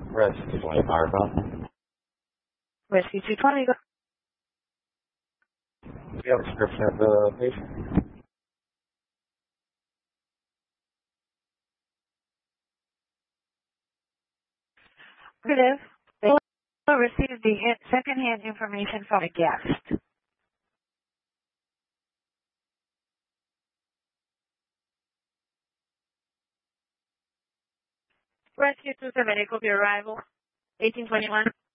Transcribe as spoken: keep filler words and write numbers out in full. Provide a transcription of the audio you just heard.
Rescue twenty Maribel. Rescue two twenty. Go. Do you have a description of the patient? Negative. They will receive the second-hand information from a guest. Rescue two seventy, copy arrival. eighteen twenty-one.